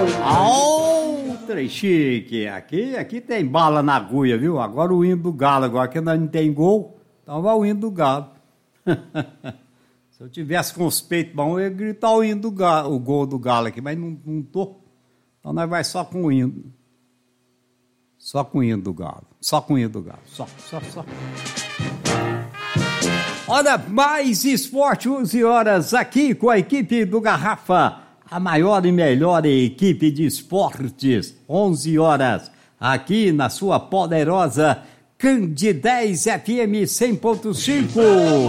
Trem chique. Aqui tem bala na agulha, viu? Agora o hino do Galo, agora que nós não tem gol, então vai o hino do Galo. Se eu tivesse com os peitos bons, eu ia gritar o hino do Galo, o gol do Galo aqui, mas não tô. Então nós vai só com o hino. Só com o hino do Galo. Só com o hino do Galo. Só. Olha, mais esporte, 11 horas, aqui com a equipe do Garrafa, a maior e melhor equipe de esportes, 11 horas, aqui na sua poderosa Candidez FM 100.5.